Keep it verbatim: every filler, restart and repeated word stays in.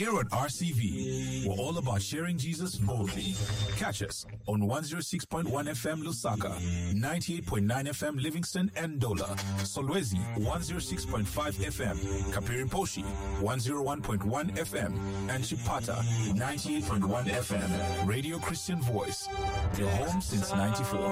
Here at R C V, we're all about sharing Jesus boldly. Catch us on one oh six point one F M Lusaka, ninety-eight point nine F M Livingston and Dola, Solwezi one oh six point five F M, Kapiriposhi one oh one point one F M, and Chipata ninety-eight point one F M. Radio Christian Voice, your home since ninety-four.